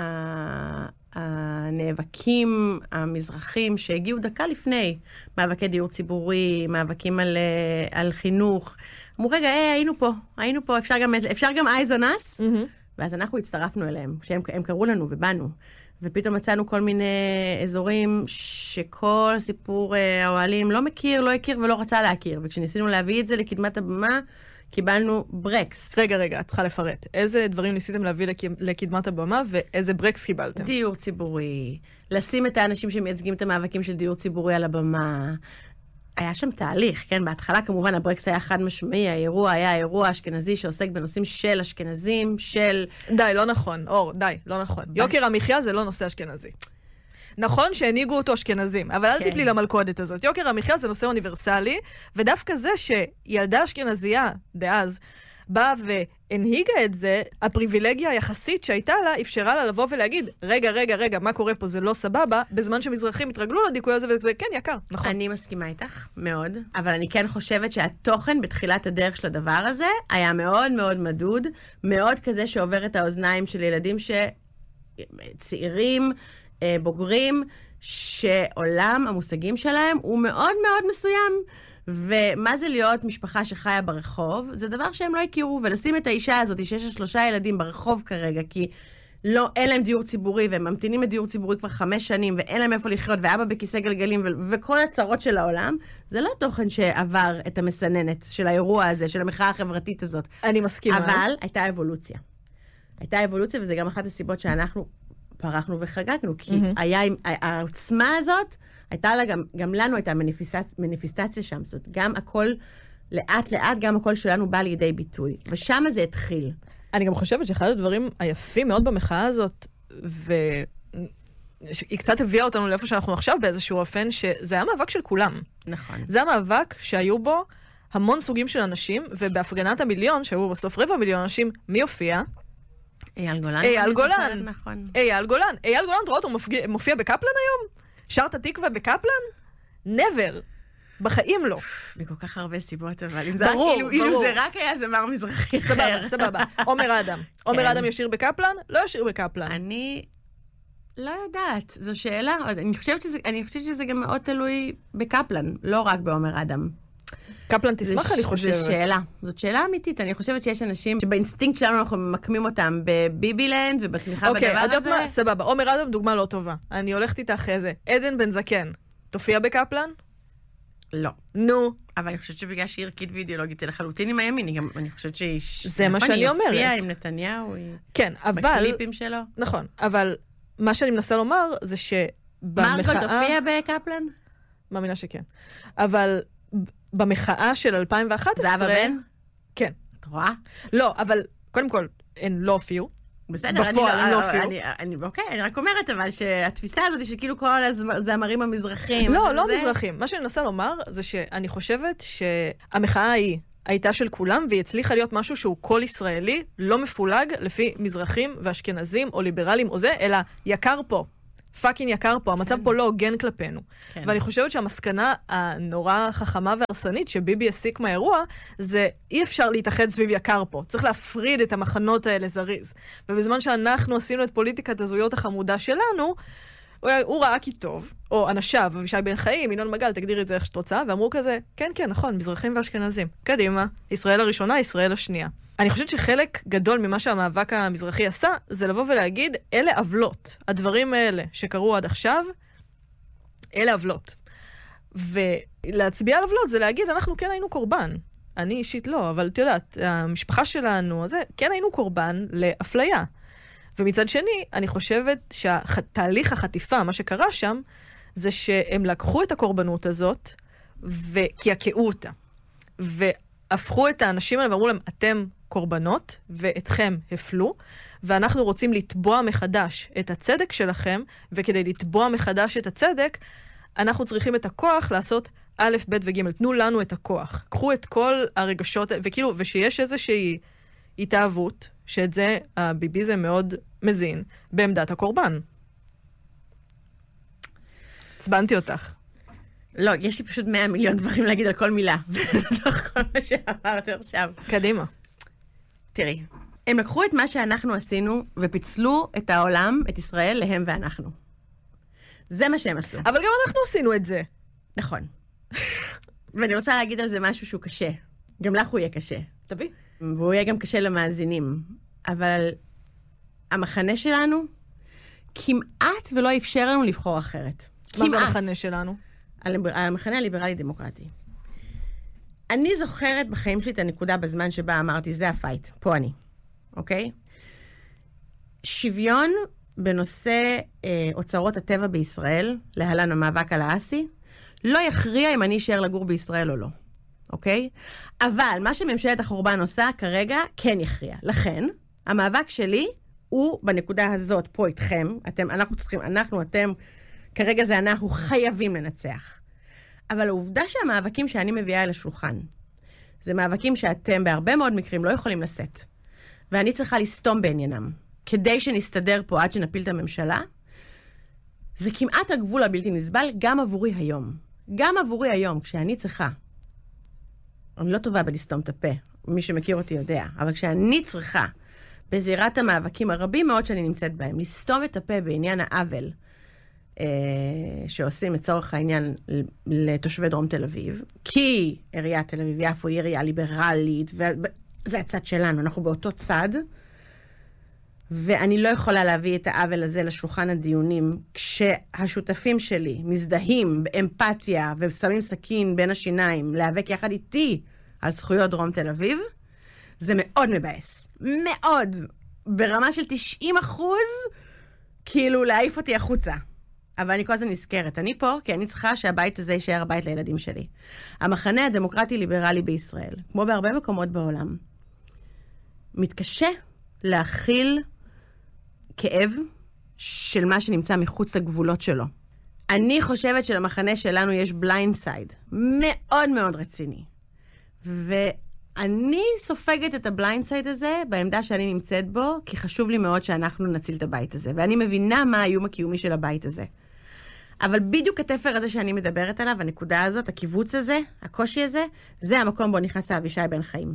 הנאבקים המזרחים שהגיעו דקה לפני, מאבקי דיור ציבורי, מאבקים על חינוך, אמרו, רגע, היינו פה, אפשר גם eyes on us? ואז אנחנו הצטרפנו אליהם, שהם קראו לנו ובאנו, ופתאום מצאנו כל מיני אזורים שכל סיפור האוהלים לא מכיר, לא הכיר ולא רצה להכיר, וכשניסינו להביא את זה לקדמת הבמה, קיבלנו ברקס. רגע, את צריכה לפרט. איזה דברים ניסיתם להביא לקדמת הבמה, ואיזה ברקס קיבלתם? דיור ציבורי, לשים את האנשים שמייצגים את המאבקים של דיור ציבורי על הבמה. היה שם תהליך, כן? בהתחלה כמובן הברקס היה חד משמעי, האירוע היה אירוע אשכנזי שעוסק בנושאים של אשכנזים, של... די, לא נכון. אור, די, לא נכון. יוקר המחיה זה לא נושא אשכנזי. נכון שהנהיגו אותו אשכנזים, אבל אל תיפלי למלכודת הזאת. יוקר המחיה זה נושא אוניברסלי, ודווקא זה שילדה אשכנזייה, דאז, באה הנהיגה את זה, הפריבילגיה היחסית שהייתה לה, אפשרה לה לבוא ולהגיד, רגע, מה קורה פה, זה לא סבבה, בזמן שמזרחים התרגלו לדיכוי הזה, וזה כן יקר, נכון. אני מסכימה איתך, מאוד, אבל אני כן חושבת שהתוכן בתחילת הדרך של הדבר הזה, היה מאוד מאוד מדוד, מאוד כזה שעובר את האוזניים של ילדים צעירים, בוגרים, שעולם המושגים שלהם הוא מאוד מאוד מסוים, ומה זה להיות משפחה שחיה ברחוב? זה דבר שהם לא הכירו, ולשים את האישה הזאת, שיש לה 3 ילדים ברחוב כרגע, כי אין להם דיור ציבורי, והם ממתינים לדיור ציבורי כבר 5 שנים, ואין להם איפה לחיות, ואבא בכיסא גלגלים, וכל הצרות של העולם, זה לא תוכן שעבר את המסננת של האירוע הזה, של המחאה החברתית הזאת. אני מסכימה. אבל הייתה אבולוציה. הייתה אבולוציה, וזה גם אחת הסיבות שאנחנו פרחנו וחגגנו, כי העוצמה הזאת, הייתה לה, גם לנו הייתה מניפיסטציה שם, זאת גם הכל, לאט, גם הכל שלנו בא לידי ביטוי. ושם זה התחיל. אני גם חושבת שאחד הדברים היפים מאוד במחאה הזאת, והיא קצת הביאה אותנו לאיפה שאנחנו עכשיו באיזשהו אופן, שזה היה מאבק של כולם. נכון. זה המאבק שהיו בו המון סוגים של אנשים, ובהפגנת המיליון, שהיו בסוף 250,000 אנשים, מי הופיע? אייל גולן. אייל גולן. נכון. אייל גולן, אתה רואה אותו מופיע בקפלן היום? שר את התקווה בקפלן? never. בחיים לא. בכל כך הרבה סיבות, אבל ברור. אילו זה רק היה זמר מזרחי אחר. סבבה. עומר אדם. עומר אדם ישיר בקפלן? לא ישיר בקפלן. אני לא יודעת, זו שאלה. אני חושבת שזה גם מאוד תלוי בקפלן, לא רק בעומר אדם. קפלן תשמח, אני חושבת. זאת שאלה אמיתית. אני חושבת שיש אנשים שבאינסטינקט שלנו אנחנו ממקמים אותם בביבילנד ובתמיכה בדבר הזה. אוקיי, סבבה. עומר אדם דוגמה לא טובה. אני הולכת איתה אחרי זה. עדן בן זקן, תופיע בקפלן? לא. נו. אבל אני חושבת שבגלל שהיא ערכית ואידיאולוגית לחלוטין עם הימין, אני חושבת שהיא... זה מה שאני אומרת. היא הופיעה עם נתניהו, כן, אבל... בקליפים שלו. נכון, אבל מה שאני מנסה לומר זה שבמחאה... מרגול תופיע בקפלן? מאמינה שכן. אבל במחאה של 2011... זהבה בן? כן. את רואה? לא, אבל קודם כל, הן לא הופיעו. בסדר, בפועל הם לא הופיעו. אוקיי, אני רק אומרת, אבל שהתפיסה הזאת היא שכאילו כל הזמרים המזרחים. לא מזרחים. מה שאני מנסה לומר זה שאני חושבת שהמחאה הייתה של כולם, והיא הצליחה להיות משהו שהוא כל ישראלי, לא מפולג לפי מזרחים ואשכנזים או ליברלים או זה, אלא יקר פה. פאקינג יקר פה, המצב פה לא הוגן כלפינו. ואני חושבת שהמסקנה הנורא חכמה והרסנית שביבי הסיק מהאירוע, זה אי אפשר להתאחד סביב יקר פה. צריך להפריד את המחנות האלה זריז. ובזמן שאנחנו עשינו את פוליטיקת הזויות החמודה שלנו, הוא ראה כי טוב, או אנשיו, אבישי בן חיים, ינון מגל, תגדיר את זה איך שאת רוצה, ואמרו כזה, כן, נכון, מזרחים ואשכנזים. קדימה, ישראל הראשונה, ישראל השנייה. אני חושבת שחלק גדול ממה שהמאבק המזרחי עשה, זה לבוא ולהגיד, אלה עוולות. הדברים האלה שקרו עד עכשיו, אלה עוולות. ולהצביע על עוולות זה להגיד, אנחנו כן היינו קורבן. אני אישית לא, אבל את יודעת, המשפחה שלנו, כן היינו קורבן לאפליה. ומצד שני, אני חושבת שהתהליך החטיפה, מה שקרה שם, זה שהם לקחו את הקורבנות הזאת, וקעקעו אותה. והפכו את האנשים האלה ואמרו להם, אתם קורבנות, ואתכם הפלו, ואנחנו רוצים לתבוע מחדש את הצדק שלכם, וכדי לתבוע מחדש את הצדק, אנחנו צריכים את הכוח לעשות א', ב' וג'. תנו לנו את הכוח. קחו את כל הרגשות, ושיש איזושהי התאהבות, שאת זה, הביביזם מאוד מזין, בעמדת הקורבן. צבנתי אותך. לא, יש לי פשוט 100 מיליון דברים להגיד על כל מילה, בתוך כל מה שאמרת עכשיו. קדימה. תראי, הם לקחו את מה שאנחנו עשינו, ופיצלו את העולם, את ישראל, להם ואנחנו. זה מה שהם עשו. אבל גם אנחנו עשינו את זה. נכון. ואני רוצה להגיד על זה משהו שהוא קשה. גם לך הוא יהיה קשה. תביא. והוא יהיה גם קשה למאזינים. אבל המחנה שלנו כמעט ולא אפשר לנו לבחור אחרת. מה זה המחנה שלנו? המחנה הליברלי-דמוקרטי. אני זוכרת בחיים שלי את הנקודה בזמן שבה אמרתי, זה הפייט, פה אני. אוקיי? שוויון בנושא אוצרות הטבע בישראל, להלן המאבק על האסי, לא יכריע אם אני אשאר לגור בישראל או לא. אוקיי? אבל מה שממשלת החורבן עושה כרגע כן יכריע. לכן, המאבק שלי הוא בנקודה הזאת, פה איתכם, אתם, כרגע זה אנחנו חייבים לנצח. אבל העובדה שהמאבקים שאני מביאה אל השולחן, זה מאבקים שאתם בהרבה מאוד מקרים לא יכולים לשאת. ואני צריכה לסתום בעניינם, כדי שנסתדר פה עד שנפיל את הממשלה, זה כמעט הגבול הבלתי נסבל, גם עבורי היום. גם עבורי היום, כשאני צריכה, אני לא טובה בלסתום את הפה, מי שמכיר אותי יודע, אבל כשאני צריכה, בזירת המאבקים הרבים מאוד שאני נמצאת בהם, לסתום את הפה בעניין העוול, שעושים לצורך העניין לתושבי דרום תל אביב, כי עיריית תל אביב יפו היא עירייה ליברלית, וזה הצד שלנו, אנחנו באותו צד, ואני לא יכולה להביא את העוול הזה לשולחן הדיונים, כשהשותפים שלי מזדהים באמפתיה ושמים סכין בין השיניים, להיאבק יחד איתי על זכויות דרום תל אביב, זה מאוד מבאס. מאוד. ברמה של 90%, כאילו להעיף אותי החוצה. אבל אני כל הזמן נזכרת. אני פה כי אני צריכה שהבית הזה יישאר הבית לילדים שלי. המחנה הדמוקרטי-ליברלי בישראל, כמו בהרבה מקומות בעולם, מתקשה להכיל כאב של מה שנמצא מחוץ לגבולות שלו. אני חושבת שלמחנה שלנו יש בליינד סייד מאוד מאוד רציני. ואני סופגת את הבליינד סייד הזה בעמדה שאני נמצאת בו, כי חשוב לי מאוד שאנחנו נציל את הבית הזה. ואני מבינה מה האיום הקיומי של הבית הזה. אבל בדיוק התפר הזה שאני מדברת עליו, הנקודה הזאת, הקיבוץ הזה, הקושי הזה, זה המקום בו נכנס אבישי בן חיים.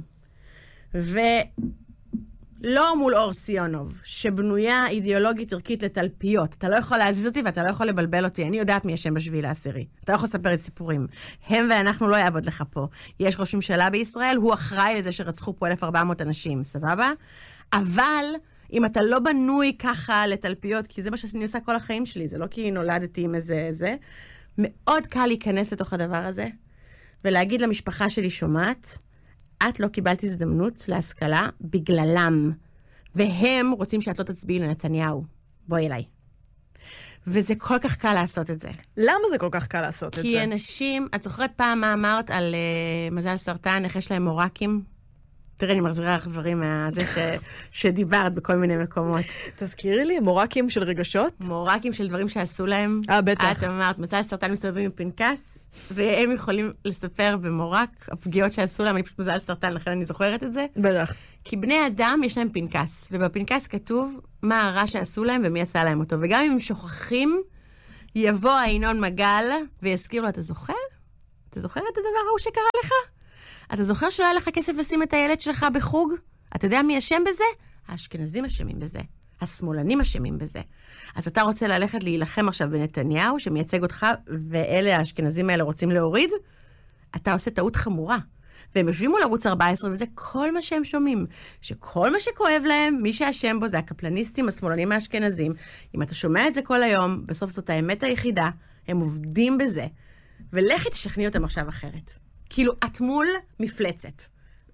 לא מול אור סיונוב, שבנויה אידיאולוגית ערכית לתלפיות. אתה לא יכול להזיז אותי ואתה לא יכול לבלבל אותי. אני יודעת מי ישם בשביל העשירי. אתה לא יכול לספר את סיפורים. הם ואנחנו לא יעבוד לך פה. יש ראש ממשלה בישראל, הוא אחראי לזה שרצחו פה 1,400 אנשים, סבבה? אבל אם אתה לא בנוי ככה לתלפיות, כי זה מה שאני עושה כל החיים שלי, זה לא כי נולדתי עם איזה, מאוד קל להיכנס לתוך הדבר הזה, ולהגיד למשפחה שלי שומעת, את לא קיבלת הזדמנות להשכלה בגללם, והם רוצים שאת לא תצביעי לנתניהו. בואי אליי. וזה כל כך קל לעשות את זה. למה זה כל כך קל לעשות את זה? כי אנשים, את זוכרת פעם מה אמרת על מזל סרטן, איך יש להם מורקים? תראי, אני מחזירה לך דברים מהזה שדיברת בכל מיני מקומות. תזכירי לי, מורקים של רגשות? מורקים של דברים שעשו להם. בטח. את אמרת, מזל סרטן מסתובבים עם פנקס, והם יכולים לספר במורק, הפגיעות שעשו להם, אני פשוט מזל סרטן, לכן אני זוכרת את זה. בטח. כי בני אדם יש להם פנקס, ובפנקס כתוב מה הרע שעשו להם ומי עשה להם אותו. וגם אם הם שוכחים, יבוא העינון מגל ויזכיר לו, אתה זוכר? אתה זוכר את הדבר ההוא שקרה לך? אתה זוכר שלא היה לך כסף לשים את הילד שלך בחוג? אתה יודע מי אשם בזה? האשכנזים אשמים בזה. השמאלנים אשמים בזה. אז אתה רוצה ללכת להילחם עכשיו בנתניהו, שמייצג אותך, ואלה האשכנזים האלה רוצים להוריד? אתה עושה טעות חמורה. והם יושבים מול ערוץ 14, וזה כל מה שהם שומעים. שכל מה שכואב להם, מי שאשם בו זה הקפלניסטים, השמאלנים האשכנזים. אם אתה שומע את זה כל היום, בסוף זאת האמת היחידה, הם עובדים בזה. ולכי תשכנעי אותם עכשיו אחרת. כאילו, את מול מפלצת.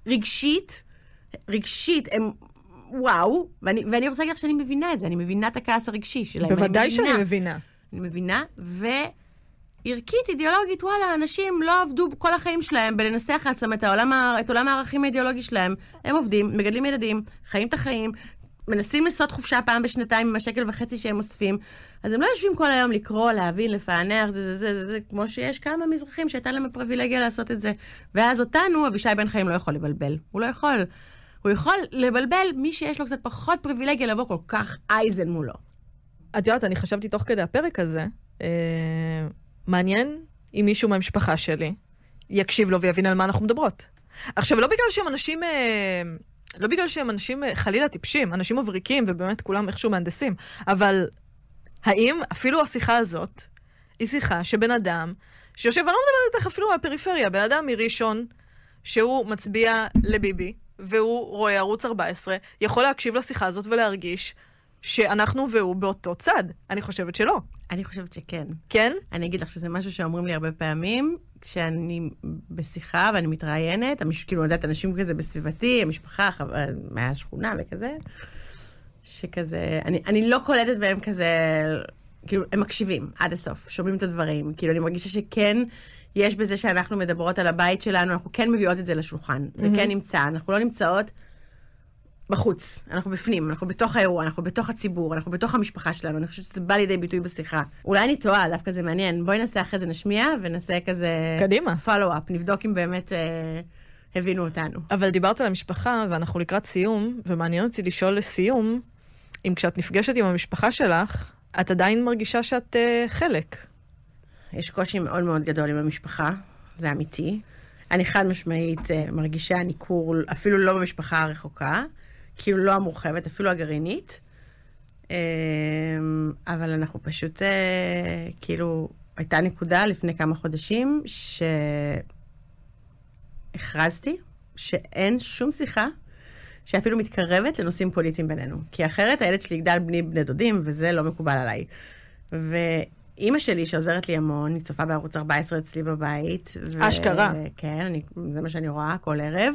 רגשית, הם, וואו, ואני רוצה להגיד שאני מבינה את זה, אני מבינה את הכעס הרגשי שלהם. בוודאי שאני מבינה. אני מבינה, וערכית, אידיאולוגית, וואלה, אנשים לא עבדו כל החיים שלהם בלנסח לעצמם את עולם הערכים האידיאולוגי שלהם. הם עובדים, מגדלים ילדים, חיים את החיים, מנסים לעשות חופשה פעם בשנתיים עם $1.50 שהם אוספים, אז הם לא יושבים כל היום לקרוא, להבין, לפענח, זה, כמו שיש כמה מזרחים שהייתה להם הפריבילגיה לעשות את זה. ואז אותנו, אבישי בן חיים לא יכול לבלבל. הוא לא יכול. הוא יכול לבלבל מי שיש לו קצת פחות פריבילגיה לבוא כל כך אייזן מולו. את יודעת, אני חשבתי תוך כדי הפרק הזה, מעניין אם מישהו מהמשפחה שלי יקשיב לו ויבין על מה אנחנו מדברות. עכשיו, לא בגלל שהם אנשים חלילה טיפשים, אנשים מבריקים, ובאמת כולם איכשהו מהנדסים, אבל האם אפילו השיחה הזאת היא שיחה שבן אדם שיושב, אני לא מדברת איתך אפילו מהפריפריה, בן אדם מראשון שהוא מצביע לביבי, והוא רואה ערוץ 14, יכול להקשיב לשיחה הזאת ולהרגיש שאנחנו והוא באותו צד. אני חושבת שלא. אני חושבת שכן. כן? אני אגיד לך שזה משהו שאומרים לי הרבה פעמים, כשאני בשיחה ואני מתראיינת, כאילו יודעת אנשים כזה בסביבתי, המשפחה, מהשכונה וכזה, שכזה, אני לא קולטת בהם כזה, כאילו, הם מקשיבים עד הסוף, שומעים את הדברים, כאילו אני מרגישה שכן, יש בזה שאנחנו מדברות על הבית שלנו, אנחנו כן מביאות את זה לשולחן, זה כן נמצא, אנחנו לא נמצאות בחוץ, אנחנו בפנים, אנחנו בתוך האירוע, אנחנו בתוך הציבור, אנחנו בתוך המשפחה שלנו, אני חושבת שזה בא לידי ביטוי בשיחה. אולי אני טועה, דווקא זה מעניין, בואי נעשה אחרי זה נשמיע, ונעשה כזה קדימה. פולו-אפ, נבדוק אם באמת הבינו אותנו. אבל דיברת על המשפחה, ואנחנו לקראת סיום, ומעניין אותי לשאול לסיום, אם כשאת נפגשת עם המשפחה שלך, את עדיין מרגישה שאת חלק. יש קושי מאוד מאוד גדול עם המשפחה, זה אמיתי. אני חד משמעית מרגישה ניכור, אפילו לא במשפחה הרחוקה, כאילו לא המורחבת, אפילו הגרעינית. אבל אנחנו פשוט, כאילו, הייתה נקודה לפני כמה חודשים, שהכרזתי שאין שום שיחה שאפילו מתקרבת לנושאים פוליטיים בינינו. כי אחרת הילד שלי יגדל בני דודים, וזה לא מקובל עליי. ואימא שלי שעוזרת לי המון, היא צופה בערוץ 14 אצלי בבית. אשכרה. כן, זה מה שאני רואה כל ערב.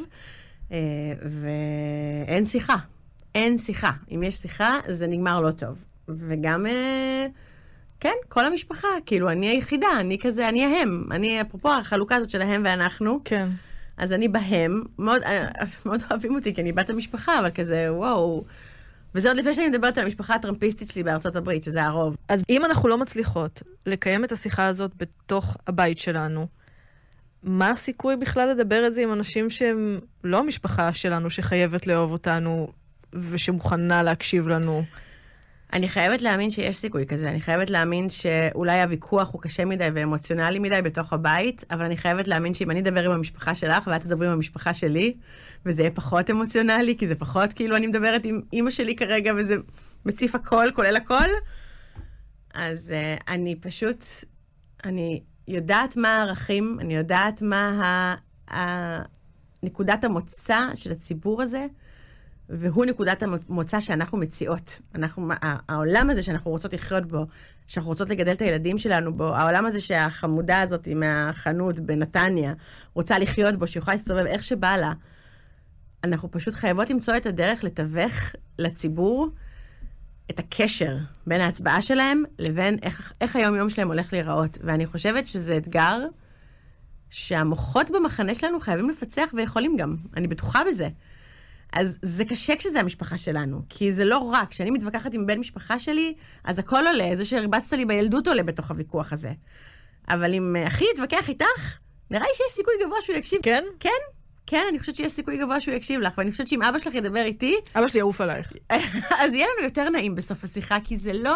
ואין שיחה. אין שיחה. אם יש שיחה, זה נגמר לא טוב. וגם, כן, כל המשפחה, כאילו, אני היחידה, אני כזה, אני ההם. אני, אפרופו, החלוקה הזאת של ההם ואנחנו. כן. אז אני בהם, מאוד אוהבים אותי, כי אני בת המשפחה, אבל כזה, וואו. וזה עוד לפני שאני מדברת על המשפחה הטראמפיסטית שלי בארצות הברית, שזה הרוב. אז אם אנחנו לא מצליחות לקיים את השיחה הזאת בתוך הבית שלנו, מה הסיכוי בכלל לדבר את זה עם אנשים שהם לא המשפחה שלנו, שחייבת לאהוב אותנו, ושמוכנה להקשיב לנו? אני חייבת להאמין שיש סיכוי כזה. אני חייבת להאמין שאולי הוויכוח הוא קשה מדי ואמוציונלי מדי בתוך הבית, אבל אני חייבת להאמין שאם אני אדבר עם המשפחה שלך, ואת תדברי עם המשפחה שלי, וזה יהיה פחות אמוציונלי, כי זה פחות כאילו אני מדברת עם אמא שלי כרגע, וזה מציף הכל, כולל הכל. אז אני פשוט, אני יודעת מה הערכים, אני יודעת מה נקודת המוצא של הציבור הזה, והוא נקודת המוצא שאנחנו מציעות. העולם הזה שאנחנו רוצות לחיות בו, שאנחנו רוצות לגדל את הילדים שלנו בו, העולם הזה שהחמודה הזאת מהחנות בנתניה רוצה לחיות בו, שיוכל להסתובב איך שבא לה, אנחנו פשוט חייבות למצוא את הדרך לתווך לציבור את הקשר בין ההצבעה שלהם לבין איך היום-יום שלהם הולך להיראות. ואני חושבת שזה אתגר שהמוחות במחנה שלנו חייבים לפצח ויכולים גם. אני בטוחה בזה. אז זה קשה כשזה המשפחה שלנו, כי זה לא רק, כשאני מתווכחת עם בן משפחה שלי, אז הכל עולה, זה שהרבצת לי בילדות עולה בתוך הוויכוח הזה. אבל אם אחי יתווכח איתך, נראה לי שיש סיכוי גבוה שהוא יקשיב. כן? כן, כן, אני חושבת שיש סיכוי גבוה שהוא יקשיב לך, ואני חושבת שאם אבא שלך ידבר איתי, אבא שלי יעוף עלייך. אז יהיה לנו יותר נעים בסוף השיחה, כי זה לא...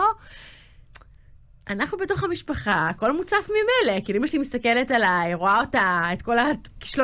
אנחנו בתוך המשפחה, הכל מוצף ממילא, כאילו אמא שלי מסתכלת עליי, רואה אותה, את כל הכישלונות